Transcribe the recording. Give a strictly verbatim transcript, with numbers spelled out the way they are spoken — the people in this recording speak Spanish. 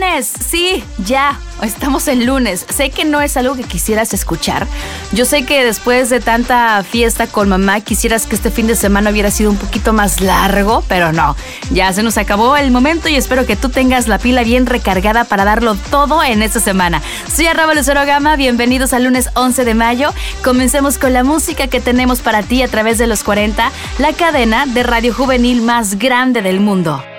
lunes, sí, ya, estamos en lunes. Sé que no es algo que quisieras escuchar. Yo sé que después de tanta fiesta con mamá quisieras que este fin de semana hubiera sido un poquito más largo, pero no, ya se nos acabó el momento y espero que tú tengas la pila bien recargada para darlo todo en esta semana. Soy arroba Lucero Gama, bienvenidos al lunes once de mayo. Comencemos con la música que tenemos para ti a través de los cuarenta, la cadena de radio juvenil más grande del mundo.